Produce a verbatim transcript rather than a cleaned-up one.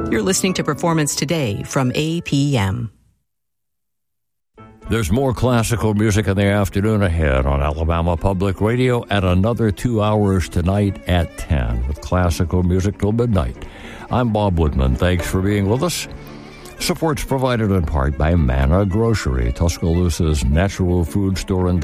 You're listening to Performance Today from A P M. There's more classical music in the afternoon ahead on Alabama Public Radio at another two hours tonight at ten with classical music till midnight. I'm Bob Woodman. Thanks for being with us. Support's provided in part by Manna Grocery, Tuscaloosa's natural food store and